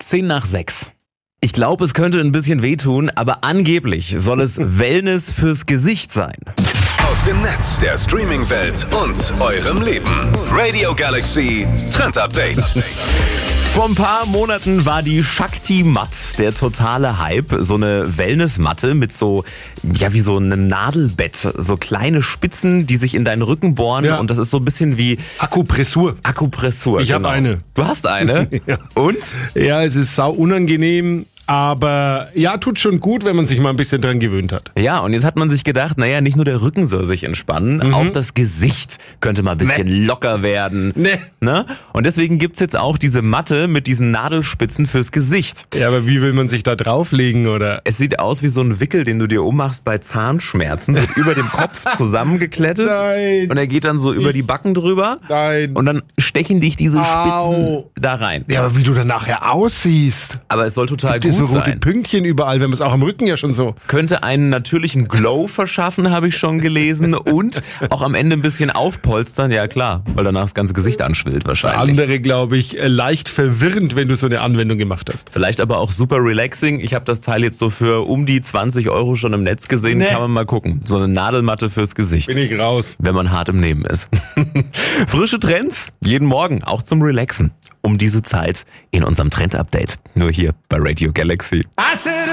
6:10. Ich glaube, es könnte ein bisschen wehtun, aber angeblich soll es Wellness fürs Gesicht sein. Aus dem Netz, der Streaming-Welt und eurem Leben. Radio Galaxy Trend Update. Vor ein paar Monaten war die Shakti Matt der totale Hype. So eine Wellnessmatte mit so, ja, wie so einem Nadelbett. So kleine Spitzen, die sich in deinen Rücken bohren. Ja. Und das ist so ein bisschen wie Akupressur. Akupressur. Ich habe eine. Du hast eine? Ja. Und? Ja, es ist sau unangenehm, aber ja, tut schon gut, wenn man sich mal ein bisschen dran gewöhnt hat. Ja, und jetzt hat man sich gedacht, naja, nicht nur der Rücken soll sich entspannen, auch das Gesicht könnte mal ein bisschen locker werden. Ne? Und deswegen gibt's jetzt auch diese Matte mit diesen Nadelspitzen fürs Gesicht. Ja, aber wie will man sich da drauflegen, oder? Es sieht aus wie so ein Wickel, den du dir ummachst bei Zahnschmerzen, wird über dem Kopf zusammengeklettet. Nein. Und er geht dann so über die Backen drüber. Nein. Und dann stechen dich diese Spitzen Au. da rein. Ja, aber wie du dann nachher aussiehst. Aber es soll total Gibt es so gut rote sein. Pünktchen überall, wenn man es auch am Rücken ja schon so. Könnte einen natürlichen Glow verschaffen, habe ich schon gelesen. Und auch am Ende ein bisschen aufpolstern. Ja klar, weil danach das ganze Gesicht anschwillt wahrscheinlich. Andere, glaube ich, leicht verwirrend, wenn du so eine Anwendung gemacht hast. Vielleicht aber auch super relaxing. Ich habe das Teil jetzt so für um die 20 Euro schon im Netz gesehen. Nee. Kann man mal gucken. So eine Nadelmatte fürs Gesicht. Bin ich raus. Wenn man hart im Nehmen ist. Frische Trends, jeden Morgen, auch zum Relaxen. Um diese Zeit in unserem Trend-Update. Nur hier bei Radio Galaxy.